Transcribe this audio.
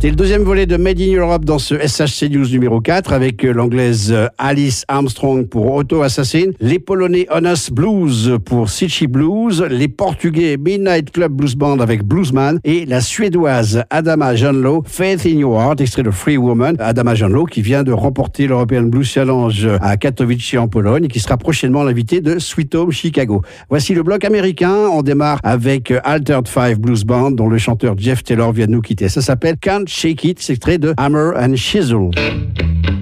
C'était le deuxième volet de Made in Europe dans ce SHC News numéro 4 avec l'anglaise Alice Armstrong pour Auto Assassin, les polonais Honest Blues pour Sitchy Blues, les portugais Midnight Club Blues Band avec Bluesman et la suédoise Adama Janlo, Faith in Your Heart, extrait de Free Woman. Adama Janlo qui vient de remporter l'European Blues Challenge à Katowice en Pologne et qui sera prochainement l'invité de Sweet Home Chicago. Voici le bloc américain. On démarre avec Altered Five Blues Band dont le chanteur Jeff Taylor vient de nous quitter. Ça s'appelle Can't Shake It, c'est extrait de Hammer and Chisel.